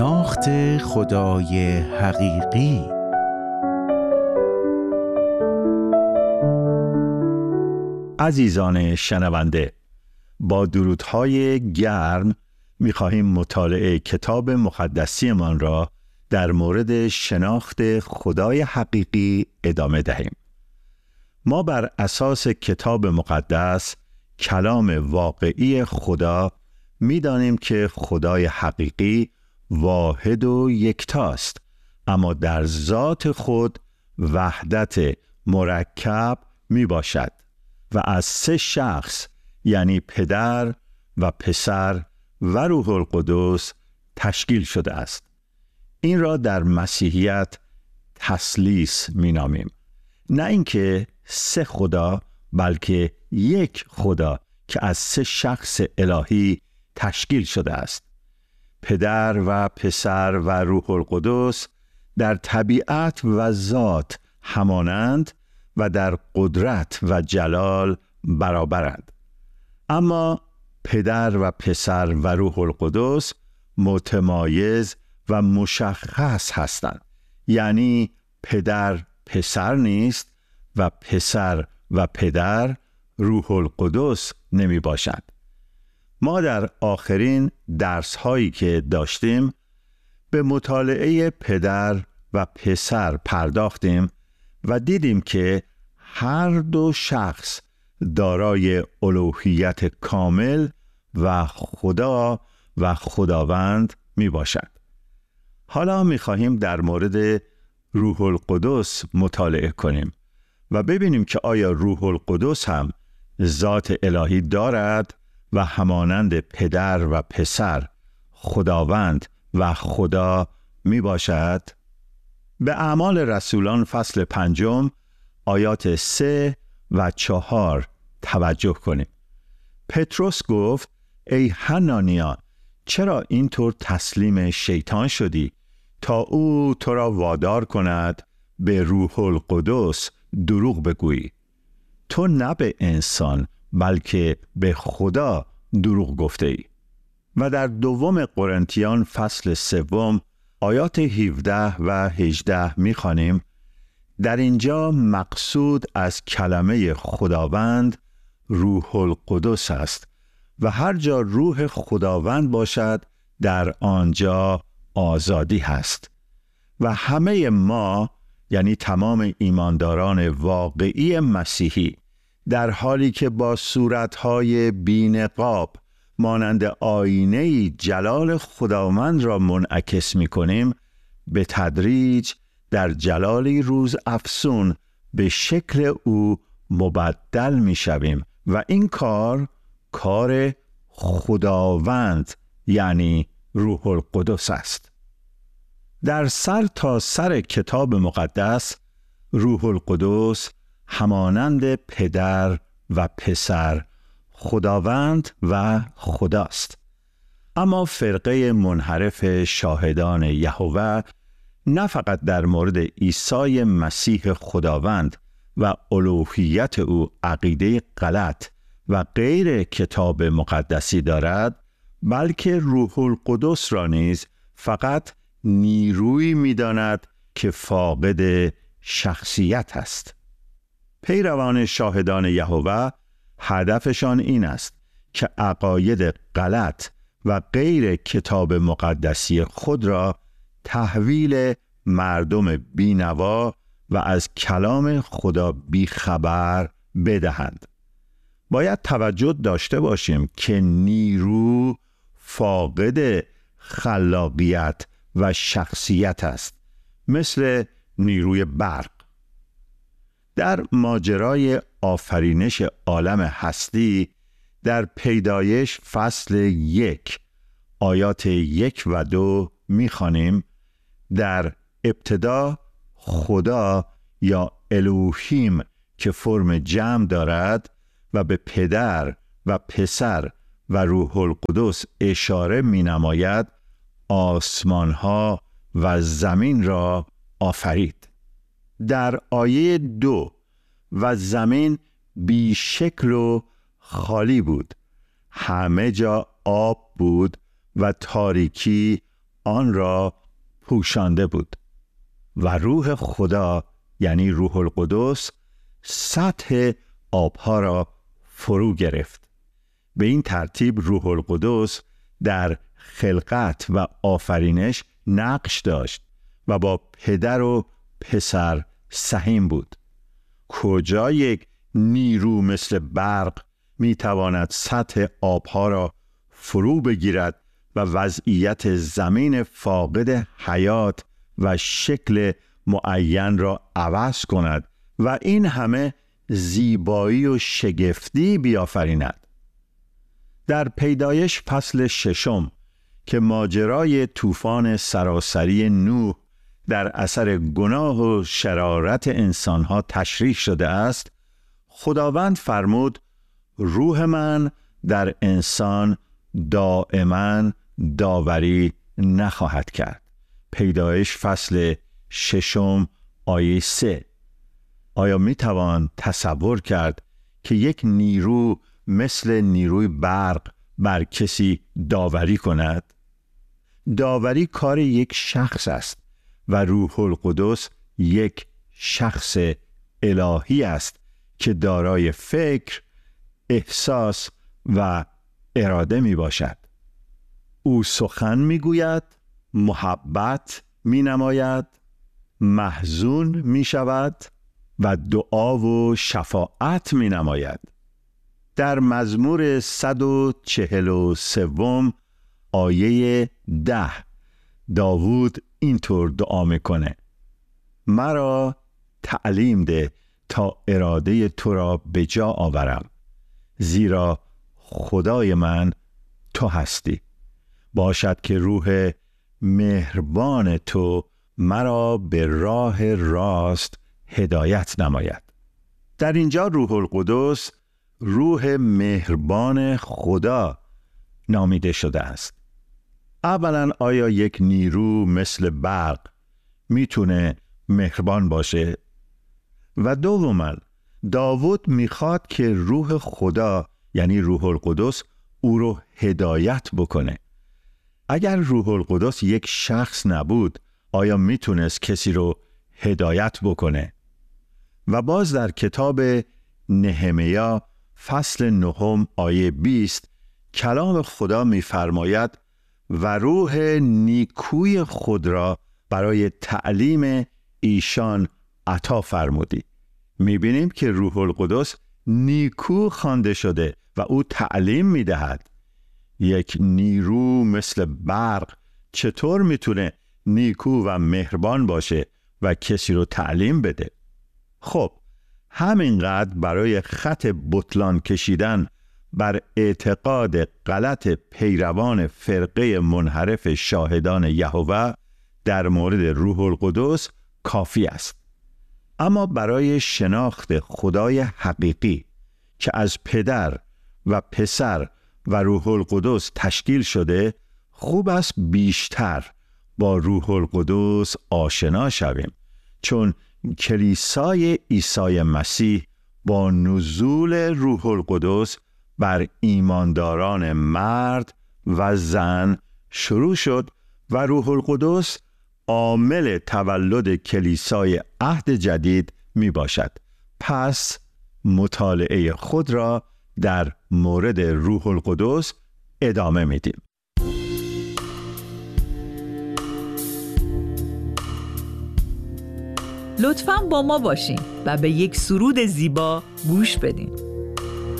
شناخت خدای حقیقی. عزیزان شنونده، با درودهای گرم می‌خواهیم مطالعه کتاب مقدسیمان را در مورد شناخت خدای حقیقی ادامه دهیم. ما بر اساس کتاب مقدس، کلام واقعی خدا، می‌دانیم که خدای حقیقی واحد و یکتاست، اما در ذات خود وحدت مرکب میباشد و از سه شخص، یعنی پدر و پسر و روح القدس تشکیل شده است. این را در مسیحیت تثلیث مینامیم، نه اینکه سه خدا، بلکه یک خدا که از سه شخص الهی تشکیل شده است. پدر و پسر و روح القدس در طبیعت و ذات همانند و در قدرت و جلال برابرند، اما پدر و پسر و روح القدس متمایز و مشخص هستند. یعنی پدر پسر نیست و پسر و پدر روح القدس نمی باشند. ما در آخرین درس هایی که داشتیم به مطالعه پدر و پسر پرداختیم و دیدیم که هر دو شخص دارای الوهیت کامل و خدا و خداوند می باشند. حالا می خواهیم در مورد روح القدس مطالعه کنیم و ببینیم که آیا روح القدس هم ذات الهی دارد و همانند پدر و پسر خداوند و خدا می باشد؟ به اعمال رسولان فصل 5 آیات 3 و 4 توجه کنیم. پتروس گفت: ای حنانیا، چرا اینطور تسلیم شیطان شدی تا او تو را وادار کند به روح القدس دروغ بگویی؟ تو نه به انسان بلکه به خدا دروغ گفته ای. و در دوم قرنتیان فصل 3 آیات 17 و 18 می‌خوانیم: در اینجا مقصود از کلمه خداوند روح القدس است و هر جا روح خداوند باشد در آنجا آزادی هست. و همه ما، یعنی تمام ایمانداران واقعی مسیحی، در حالی که با صورتهای بی‌نقاب مانند آینه‌ای جلال خداوند را منعکس می‌کنیم، به تدریج در جلالی روز افسون به شکل او مبدل می‌شویم و این کار خداوند یعنی روح القدس است. در سر تا سر کتاب مقدس روح القدس همانند پدر و پسر خداوند و خداست. اما فرقه منحرف شاهدان یهوه نه فقط در مورد عیسی مسیح خداوند و الوهیت او عقیده غلط و غیر کتاب مقدسی دارد، بلکه روح القدس را نیز فقط نیرویی می‌داند که فاقد شخصیت است. پیروان شاهدان یهوه هدفشان این است که عقاید غلط و غیر کتاب مقدسی خود را تحویل مردم بینوا و از کلام خدا بیخبر بدهند. باید توجه داشته باشیم که نیرو فاقد خلاقیت و شخصیت است، مثل نیروی برق. در ماجرای آفرینش عالم هستی در پیدایش فصل 1 آیات 1 و 2 می‌خوانیم: در ابتدا خدا یا الوهیم که فرم جمع دارد و به پدر و پسر و روح القدس اشاره می‌نماید، آسمان‌ها و زمین را آفرید. در آیه 2 و زمین بی شکل و خالی بود، همه جا آب بود و تاریکی آن را پوشانده بود و روح خدا یعنی روح القدس سطح آبها را فرو گرفت. به این ترتیب روح القدس در خلقت و آفرینش نقش داشت و با پدر و پسر سهیم بود. کجا یک نیرو مثل برق میتواند سطح آبها را فرو بگیرد و وضعیت زمین فاقد حیات و شکل معین را عوض کند و این همه زیبایی و شگفتی بیافریند؟ در پیدایش فصل 6 که ماجرای طوفان سراسری نوح در اثر گناه و شرارت انسانها تشریح شده است، خداوند فرمود روح من در انسان دائما داوری نخواهد کرد. پیدایش فصل 6 آیه 3. آیا می توان تصور کرد که یک نیرو مثل نیروی برق بر کسی داوری کند؟ داوری کار یک شخص است و روح القدس یک شخص الهی است که دارای فکر، احساس و اراده می باشد. او سخن می گوید، محبت می نماید، محزون می شود و دعا و شفاعت می نماید. در مزمور 143 آیه 10 داوود اینطور دعا میکنه: مرا تعلیم ده تا اراده تو را به جا آورم، زیرا خدای من تو هستی. باشد که روح مهربان تو مرا به راه راست هدایت نماید. در اینجا روح القدس روح مهربان خدا نامیده شده است. اولا آیا یک نیرو مثل برق میتونه مهربان باشه؟ و دوما داوود میخواد که روح خدا یعنی روح القدس او رو هدایت بکنه. اگر روح القدس یک شخص نبود، آیا میتونست کسی رو هدایت بکنه؟ و باز در کتاب نهمیا فصل 9 آیه 20 کلام خدا می‌فرماید و روح نیکوی خود را برای تعلیم ایشان عطا فرمودی. می‌بینیم که روح القدس نیکو خوانده شده و او تعلیم می‌دهد. یک نیرو مثل برق چطور می‌تونه نیکو و مهربان باشه و کسی رو تعلیم بده؟ خب همینقدر برای خط بطلان کشیدن بر اعتقاد غلط پیروان فرقه منحرف شاهدان یهوه در مورد روح القدس کافی است. اما برای شناخت خدای حقیقی که از پدر و پسر و روح القدس تشکیل شده، خوب است بیشتر با روح القدس آشنا شویم، چون کلیسای عیسی مسیح با نزول روح القدس بر ایمانداران مرد و زن شروع شد و روح القدس عامل تولد کلیسای عهد جدید می باشد. پس مطالعه خود را در مورد روح القدس ادامه می دیم. لطفاً با ما باشین و به یک سرود زیبا گوش بدین.